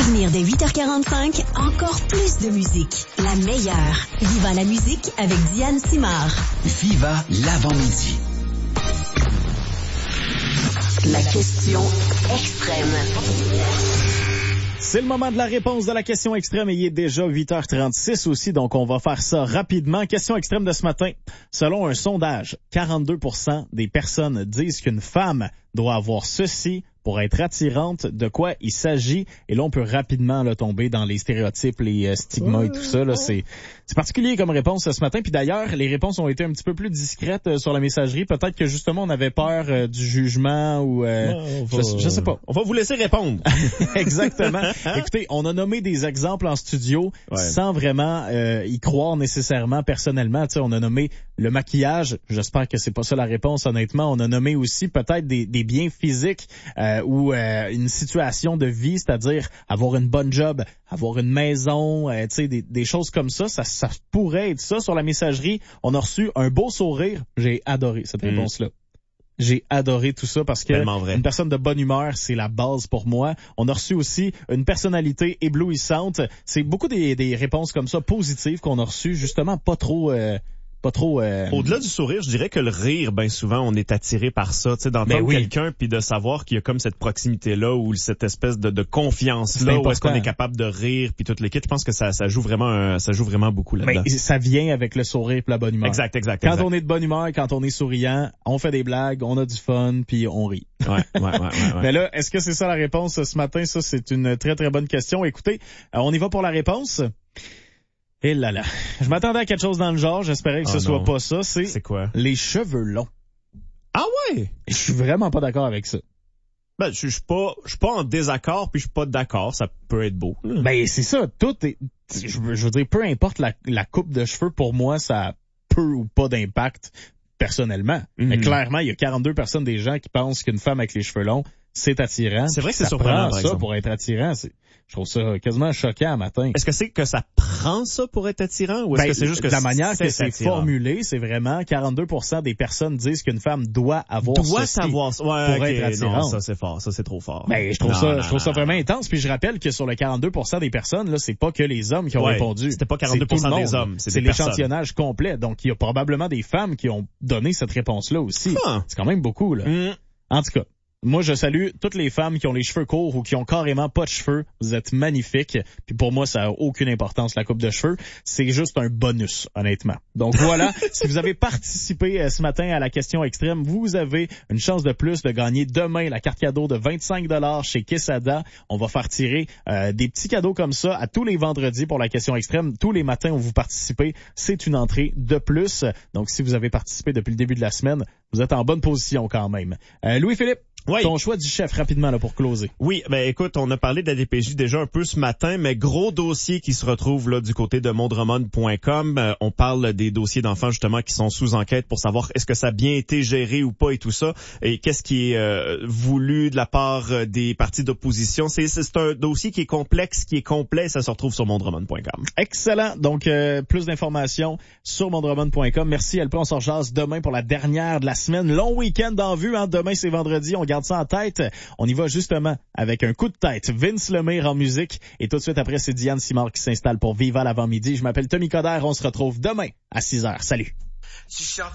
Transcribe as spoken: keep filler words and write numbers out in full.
venir dès huit heures quarante-cinq, encore plus de musique. La meilleure. Viva la musique avec Diane Simard. Viva l'avant-midi. La question extrême. C'est le moment de la réponse de la question extrême et il est déjà huit heures trente-six aussi, donc on va faire ça rapidement. Question extrême de ce matin. Selon un sondage, quarante-deux pour cent des personnes disent qu'une femme doit avoir ceci pour être attirante. De quoi il s'agit? Et là, on peut rapidement là, tomber dans les stéréotypes, les euh, stigmas et tout ça. Là, c'est, c'est particulier comme réponse ce matin. Puis d'ailleurs, les réponses ont été un petit peu plus discrètes euh, sur la messagerie. Peut-être que justement, on avait peur euh, du jugement ou... Euh, non, va, je, je sais pas. On va vous laisser répondre. Exactement. Écoutez, on a nommé des exemples en studio ouais. sans vraiment euh, y croire nécessairement personnellement. Tu sais, on a nommé le maquillage. J'espère que c'est pas ça la réponse, honnêtement. On a nommé aussi peut-être des, des biens physiques euh, ou euh, une situation de vie, c'est-à-dire avoir une bonne job, avoir une maison, euh, tu sais, des, des choses comme ça, ça. Ça pourrait être ça. Sur la messagerie, on a reçu un beau sourire. J'ai adoré cette mmh. réponse-là. J'ai adoré tout ça parce que une personne de bonne humeur, c'est la base pour moi. On a reçu aussi une personnalité éblouissante. C'est beaucoup des, des réponses comme ça positives qu'on a reçues, justement pas trop... Euh, Pas trop. Euh... Au-delà du sourire, je dirais que le rire, ben souvent, on est attiré par ça, tu sais, d'entendre ben oui. quelqu'un puis de savoir qu'il y a comme cette proximité-là ou cette espèce de, de confiance-là où est-ce qu'on est capable de rire puis toute l'équipe. Je pense que ça, ça joue vraiment, un, ça joue vraiment beaucoup là-dedans. Mais ça vient avec le sourire puis la bonne humeur. Exact, exact. Quand exact. on est de bonne humeur, quand on est souriant, on fait des blagues, on a du fun puis on rit. Ouais, ouais, ouais, ouais, ouais. Mais là, est-ce que c'est ça la réponse ce matin? Ça, c'est une très très bonne question. Écoutez, on y va pour la réponse. Et là là. Je m'attendais à quelque chose dans le genre, j'espérais que oh ce non. soit pas ça. C'est, c'est quoi? Les cheveux longs. Ah ouais? Je suis vraiment pas d'accord avec ça. Ben, je suis pas, je suis pas en désaccord puis je suis pas d'accord, ça peut être beau. Là. Ben, c'est ça, tout est, je, je veux dire, peu importe la, la coupe de cheveux, pour moi, ça a peu ou pas d'impact personnellement. Mm-hmm. Mais clairement, il y a quarante-deux personnes des gens qui pensent qu'une femme avec les cheveux longs, c'est attirant. C'est vrai que c'est surprenant, ça pour être attirant, c'est, je trouve ça quasiment choquant à matin. Est-ce que c'est que ça prend ça pour être attirant ou est-ce ben, que c'est juste que la manière c'est que c'est attirant? formulé, c'est vraiment quarante-deux pour cent des personnes disent qu'une femme doit avoir doit ceci savoir ouais, pour okay, être attirante. Non, ça c'est fort, ça c'est trop fort. Ben, je trouve non, ça, non, je trouve non, ça non, vraiment non. intense. Puis je rappelle que sur le quarante-deux pour cent des personnes, là, c'est pas que les hommes qui ont ouais, répondu. C'était pas quarante-deux pour cent c'est des hommes, c'est, c'est des l'échantillonnage complet. Donc il y a probablement des femmes qui ont donné cette réponse-là aussi. Huh. C'est quand même beaucoup là. Mm. En tout cas. Moi, je salue toutes les femmes qui ont les cheveux courts ou qui ont carrément pas de cheveux. Vous êtes magnifiques. Puis pour moi, ça a aucune importance, la coupe de cheveux. C'est juste un bonus, honnêtement. Donc voilà, si vous avez participé euh, ce matin à la question extrême, vous avez une chance de plus de gagner demain la carte cadeau de vingt-cinq dollars chez Quesada. On va faire tirer euh, des petits cadeaux comme ça à tous les vendredis pour la question extrême. Tous les matins où vous participez, c'est une entrée de plus. Donc si vous avez participé depuis le début de la semaine, vous êtes en bonne position quand même. Euh, Louis-Philippe, oui. Ton choix du chef rapidement là pour closer. Oui, ben écoute, on a parlé de la D P J déjà un peu ce matin, mais gros dossier qui se retrouve là du côté de mondremond point com. Euh, on parle des dossiers d'enfants justement qui sont sous enquête pour savoir est-ce que ça a bien été géré ou pas et tout ça, et qu'est-ce qui est euh, voulu de la part des partis d'opposition. C'est, c'est un dossier qui est complexe, qui est complet, ça se retrouve sur mondremond point com. Excellent. Donc euh, plus d'informations sur mondremond point com. Merci, L P, on s'en jase demain pour la dernière de la semaine. Long week-end en vue, hein. Demain c'est vendredi, on garde ça en tête. On y va justement avec un coup de tête. Vince Lemire en musique. Et tout de suite après, c'est Diane Simard qui s'installe pour Viva l'avant-midi. Je m'appelle Tommy Coderre. On se retrouve demain à six heures. Salut.